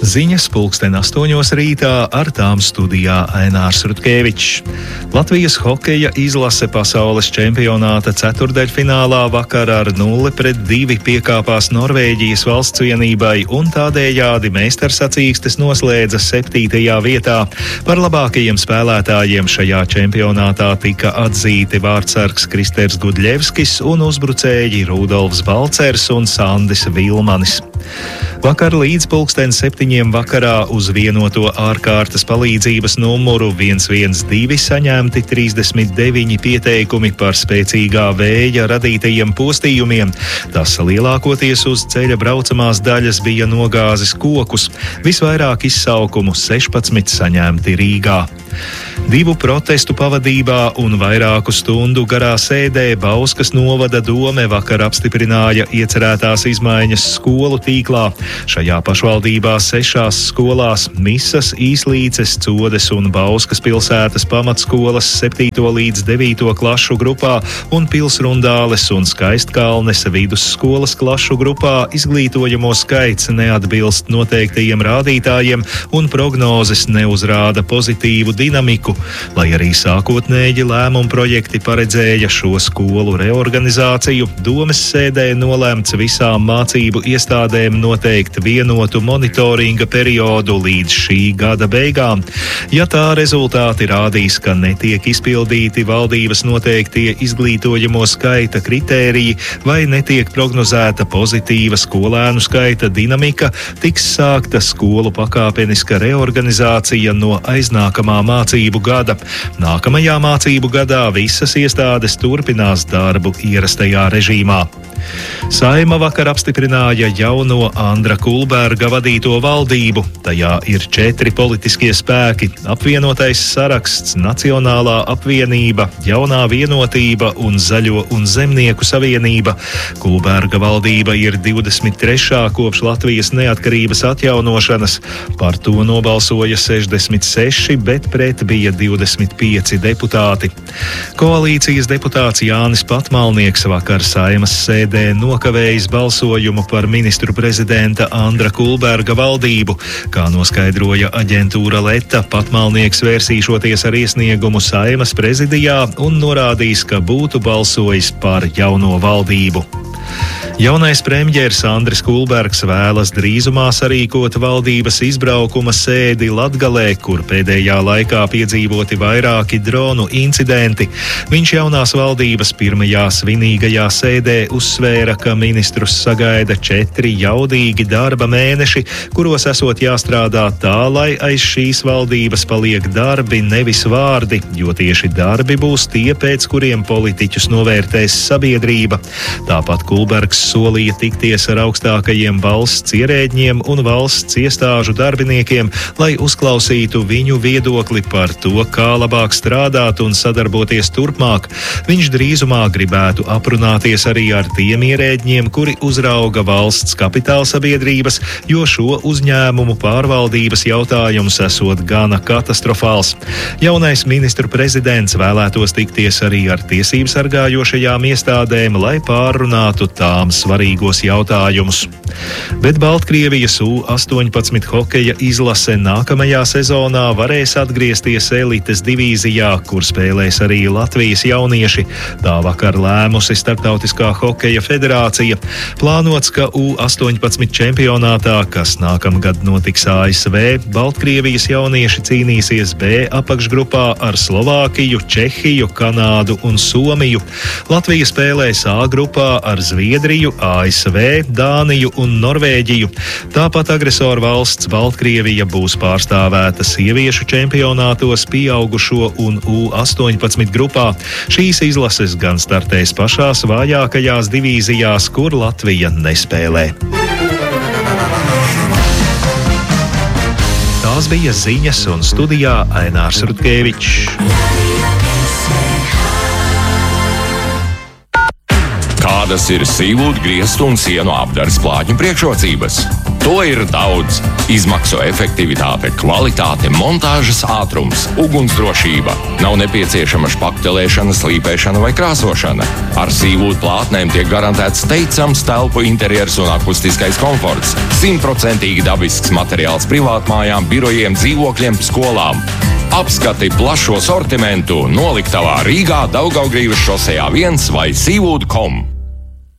Ziņas 8:00 rītā, ar tām studijā Ainārs Rutkevičs. Latvijas hokeja izlase pasaules čempionāta ceturdaļfinālā vakar ar 0-2 piekāpās Norvēģijas valsts vienībai un tādējādi meistarsacīkstes noslēdza 7. vietā. Par labākajiem spēlētājiem šajā čempionātā tika atzīti vārdsargs Kristers Gudļevskis un uzbrucēji Rudolfs Balcers un Sandis Vilmanis. Vakar līdz 7:00 vakarā uz vienoto ārkārtas palīdzības numuru 112 saņemti 39 pieteikumi par spēcīgā vēja radītajiem postījumiem. Tas lielākoties uz ceļa braucamās daļas bija nogāzis kokus. Visvairāk izsaukumu 16 saņemti Rīgā. 2 protestu pavadībā un vairāku stundu garā sēdē Bauskas novada dome vakar apstiprināja iecerētās izmaiņas skolu tīklā. Šajā pašvaldībā 6 skolās - Misas, Īslīces, Codes un Bauskas pilsētas pamatskolas 7. līdz 9. klašu grupā un Pilsrundāles un Skaistkalnes vidusskolas klašu grupā izglītojamo skaits neatbilst noteiktajiem rādītājiem un prognozes neuzrāda pozitīvu dinamiku. Lai arī sākotnēji lēmumu projekti paredzēja šo skolu reorganizāciju, domes sēdē nolēmts visām mācību iestādēm noteikt vienotu monitoringa periodu līdz šī gada beigām. Ja tā rezultāti rādīs, ka netiek izpildīti valdības noteiktie izglītojamo skaita kritēriji vai netiek prognozēta pozitīva skolēnu skaita dinamika, tiks sākta skolu pakāpeniska reorganizācija no aiznākamā mācību gada. Nākamajā mācību gadā visas iestādes turpinās darbu ierastajā režīmā. Saeima vakar apstiprināja jauno Andra Kulberga vadīto valdību. Tajā ir 4 politiskie spēki - apvienotais saraksts, Nacionālā apvienība, Jaunā vienotība un Zaļo un zemnieku savienība. Kulberga valdība ir 23. kopš Latvijas neatkarības atjaunošanas. Par to nobalsoja 66, bet pret bija 25 deputāti. Koalīcijas deputāts Jānis Patmalnieks vakar Saeimas sēdē nokavējis balsojumu par ministru prezidenta Andra Kulberga valdību. Kā noskaidroja aģentūra Leta, Patmalnieks vērsīšoties ar iesniegumu Saeimas prezidijā un norādījis, ka būtu balsojis par jauno valdību. Jaunais premjers Andris Kulbergs vēlas drīzumā sarīkot valdības izbraukuma sēdi Latgalē, kur pēdējā laikā piedzīvoti vairāki dronu incidenti. Viņš jaunās valdības pirmajā svinīgajā sēdē uzsvēra, ka ministrus sagaida 4 jaudīgi darba mēneši, kuros esot jāstrādā tā, lai aiz šīs valdības paliek darbi, nevis vārdi, jo tieši darbi būs tie, pēc kuriem politiķus novērtēs sabiedrība. Tāpat Kulbergs solīja tikties ar augstākajiem valsts ierēģiem un valsts iestāžu darbiniekiem, lai uzklausītu viņu viedokli par to, kā labāk strādāt un sadarboties turpmāk. Viņš drīzumā gribētu aprunāties arī ar tiem ierēģiem, kuri uzrauga valsts kapitāla sabiedrības, jo šo uzņēmumu pārvaldības jautājums esot gana katastrofāls. Jaunais ministru prezidents vēlētos tikties arī ar tiesību sargājošajām iestādēm, lai pārrunātu tām svarīgos jautājumus. Bet Baltkrievijas U-18 hokeja izlase nākamajā sezonā varēs atgriezties elites divīzijā, kur spēlēs arī Latvijas jaunieši. Tā vakar lēmusi Startautiskā hokeja federācija. Plānots, ka U-18 čempionātā, kas nākamgad notiks ASV, Baltkrievijas jaunieši cīnīsies B apakšgrupā ar Slovākiju, Čehiju, Kanādu un Somiju. Latvija spēlēs A grupā ar Zviedriju, ASV, Dāniju un Norvēģiju. Tāpat agresoru valsts Baltkrievija būs pārstāvēta sieviešu čempionātos pieaugušo un U-18 grupā. Šīs izlases gan startēs pašās vājākajās divīzijās, kur Latvija nespēlē. Tās bija ziņas un studijā Ainārs Rutkevičs. Kādas ir sīlūtu, griestu un sienu apdares plātņu priekšrocības? To ir daudz. Izmaksu efektivitāte, kvalitāte, montāžas ātrums, ugunsdrošība. Nav nepieciešama špaktelēšana, slīpēšana vai krāsošana. Ar Seawood plātnēm tiek garantēts teicams telpu interjers un akustiskais komforts. 100% dabisks materiāls privātmājām, birojiem, dzīvokļiem, skolām. Apskati plašo sortimentu noliktavā Rīgā, Daugavgrīvas šosejā 1 vai seawood.com.